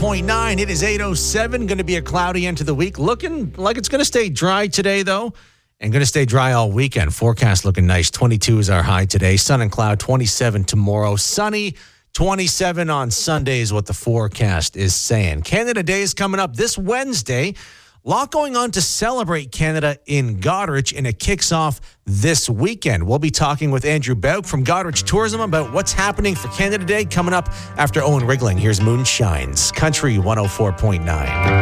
104.9. It is 8:07. Going to be a cloudy end to the week. Looking like it's going to stay dry today, though, and going to stay dry all weekend. Forecast looking nice. 22 is our high today. Sun and cloud, 27 tomorrow. Sunny, 27 on Sunday is what the forecast is saying. Canada Day is coming up this Wednesday. A lot going on to celebrate Canada in Goderich, and it kicks off this weekend. We'll be talking with Andrew Bauk from Goderich Tourism about what's happening for Canada Day coming up after Owen Rigling. Here's Moonshines, Country 104.9.